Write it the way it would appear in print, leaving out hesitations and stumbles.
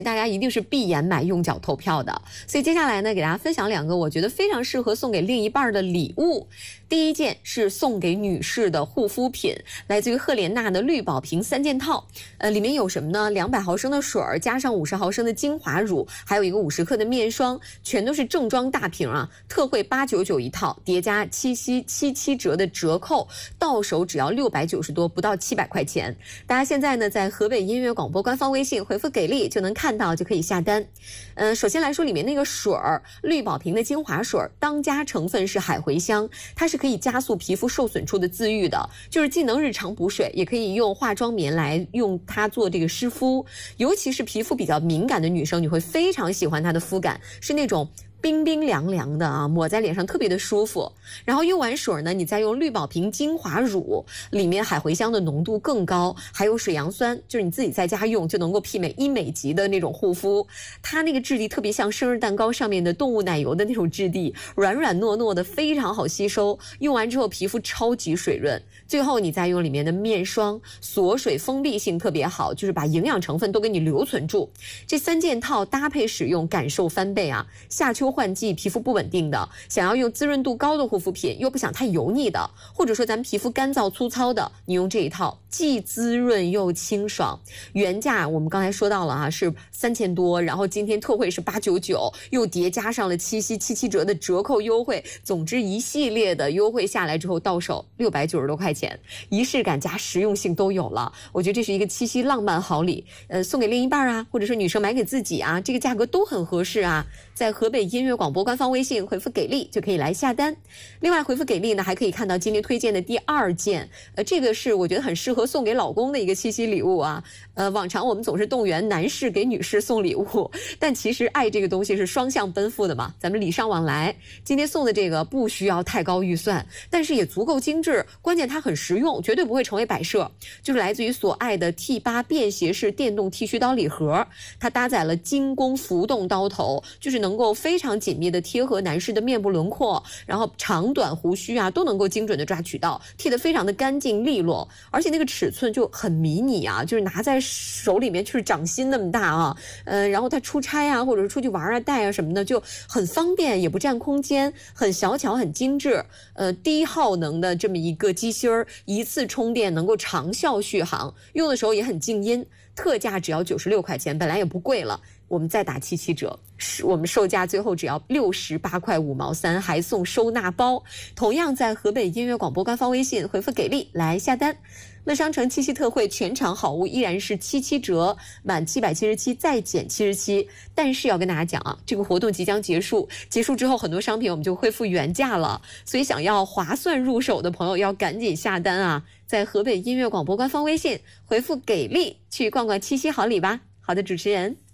大家一定是闭眼买用脚投票的。所以接下来呢，给大家分享2个我觉得非常适合送给另一半的礼物。第一件是送给女士的护肤品，来自于赫莲娜的绿宝瓶3件套。里面有什么呢？200毫升的水儿，加上50毫升的精华乳，还有一个50克的面霜，全都是正装大瓶啊，特惠899一套，叠加七夕77折的折扣，到手只要690多，不到700块钱。大家现在呢，在河北音乐广播官方微信回复给力就能看到，就可以下单。首先来说里面那个水儿，绿宝瓶的精华水，当家成分是海茴香，它是可以加速皮肤受损处的自愈的，就是既能日常补水，也可以用化妆棉来用它做这个湿敷，尤其是皮肤比较敏感的女生，你会非常喜欢它的肤感，是那种冰冰凉凉的啊，抹在脸上特别的舒服。然后用完水呢，你再用绿宝瓶精华乳，里面海茴香的浓度更高，还有水杨酸，就是你自己在家用就能够媲美医美级的那种护肤。它那个质地特别像生日蛋糕上面的动物奶油的那种质地，软软糯糯的，非常好吸收。用完之后皮肤超级水润。最后你再用里面的面霜，锁水封闭性特别好，就是把营养成分都给你留存住。这3件套搭配使用，感受翻倍啊！夏秋换季，皮肤不稳定的，想要用滋润度高的护肤品，又不想太油腻的，或者说咱们皮肤干燥粗糙的，你用这一套既滋润又清爽。原价我们刚才说到了啊，是3000多，然后今天特惠是899，又叠加上了七夕77折的折扣优惠，总之一系列的优惠下来之后，到手690多块钱，仪式感加实用性都有了。我觉得这是一个七夕浪漫好礼，送给另一半啊，或者说女生买给自己啊，这个价格都很合适啊。在河北音乐广播官方微信回复给力就可以来下单。另外回复给力呢，还可以看到今天推荐的第2件，这个是我觉得很适合送给老公的一个七夕礼物啊。往常我们总是动员男士给女士送礼物，但其实爱这个东西是双向奔赴的嘛，咱们礼尚往来。今天送的这个不需要太高预算，但是也足够精致，关键它很实用，绝对不会成为摆设。就是来自于所爱的 T8 便携式电动剃须刀礼盒，它搭载了精工浮动刀头，就是能够非常紧密的贴合男士的面部轮廓，然后长短胡须啊都能够精准的抓取到，剃得非常的干净利落，而且那个尺寸就很迷你啊，就是拿在手里面就是掌心那么大啊，然后它出差啊或者是出去玩啊带啊什么的就很方便，也不占空间，很小巧很精致。低耗能的这么一个机芯儿，一次充电能够长效续航，用的时候也很静音，特价只要96块钱，本来也不贵了，我们再打77折，我们售价最后只要68块5毛3，还送收纳包。同样在河北音乐广播官方微信回复给力来下单。乐商城七夕特惠全场好物依然是77折，满777再减77。但是要跟大家讲啊，这个活动即将结束，结束之后很多商品我们就恢复原价了，所以想要划算入手的朋友要赶紧下单啊！在河北音乐广播官方微信回复给力去逛逛七夕好礼吧。好的，主持人。